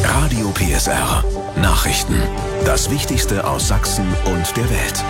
Radio PSR. Nachrichten. Das Wichtigste aus Sachsen und der Welt.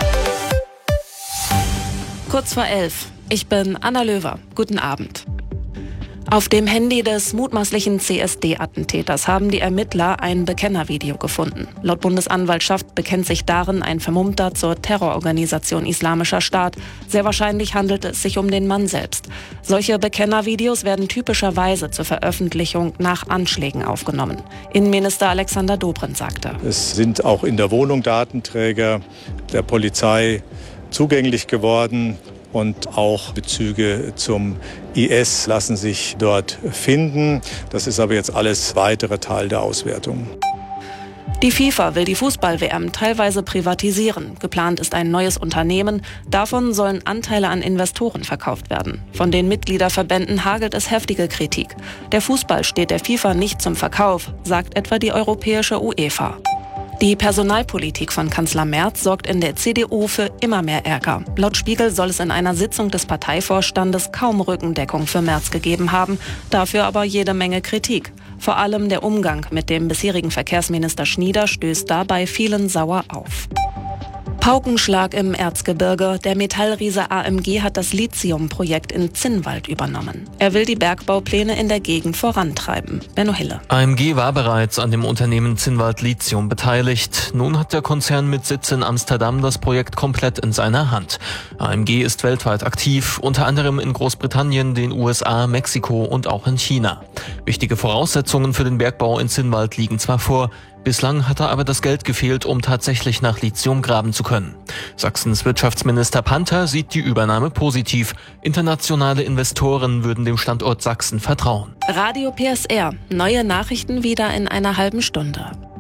Kurz vor 11. Ich bin Anna Löwer. Guten Abend. Auf dem Handy des mutmaßlichen CSD-Attentäters haben die Ermittler ein Bekennervideo gefunden. Laut Bundesanwaltschaft bekennt sich darin ein Vermummter zur Terrororganisation Islamischer Staat. Sehr wahrscheinlich handelt es sich um den Mann selbst. Solche Bekennervideos werden typischerweise zur Veröffentlichung nach Anschlägen aufgenommen. Innenminister Alexander Dobrindt sagte: Es sind auch in der Wohnung Datenträger der Polizei zugänglich geworden. Und auch Bezüge zum IS lassen sich dort finden. Das ist aber jetzt alles weitere Teil der Auswertung. Die FIFA will die Fußball-WM teilweise privatisieren. Geplant ist ein neues Unternehmen. Davon sollen Anteile an Investoren verkauft werden. Von den Mitgliederverbänden hagelt es heftige Kritik. Der Fußball steht der FIFA nicht zum Verkauf, sagt etwa die europäische UEFA. Die Personalpolitik von Kanzler Merz sorgt in der CDU für immer mehr Ärger. Laut Spiegel soll es in einer Sitzung des Parteivorstandes kaum Rückendeckung für Merz gegeben haben, dafür aber jede Menge Kritik. Vor allem der Umgang mit dem bisherigen Verkehrsminister Schnieder stößt dabei vielen sauer auf. Paukenschlag im Erzgebirge. Der Metallriese AMG hat das Lithium-Projekt in Zinnwald übernommen. Er will die Bergbaupläne in der Gegend vorantreiben. Benno Hille. AMG war bereits an dem Unternehmen Zinnwald Lithium beteiligt. Nun hat der Konzern mit Sitz in Amsterdam das Projekt komplett in seiner Hand. AMG ist weltweit aktiv, unter anderem in Großbritannien, den USA, Mexiko und auch in China. Wichtige Voraussetzungen für den Bergbau in Zinnwald liegen zwar vor, bislang hat da aber das Geld gefehlt, um tatsächlich nach Lithium graben zu können. Sachsens Wirtschaftsminister Panther sieht die Übernahme positiv. Internationale Investoren würden dem Standort Sachsen vertrauen. Radio PSR. Neue Nachrichten wieder in einer halben Stunde.